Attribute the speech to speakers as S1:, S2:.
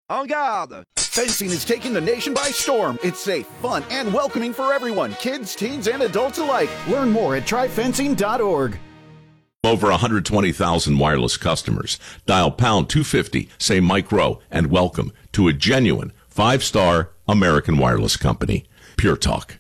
S1: En garde! Fencing is taking the nation by storm. It's safe, fun, and welcoming for everyone, kids, teens, and adults alike. Learn more at tryfencing.org.
S2: Over 120,000 wireless customers. Dial pound 250, say Mike Rowe, and welcome to a genuine 5-star American wireless company. Pure Talk.